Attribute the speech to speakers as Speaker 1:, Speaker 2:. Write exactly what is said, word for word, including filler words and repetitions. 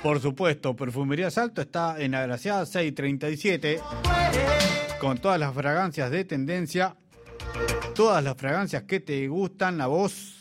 Speaker 1: Por supuesto, Perfumería Salto está en Agraciada seiscientos treinta y siete, con todas las fragancias de tendencia, todas las fragancias que te gustan a vos.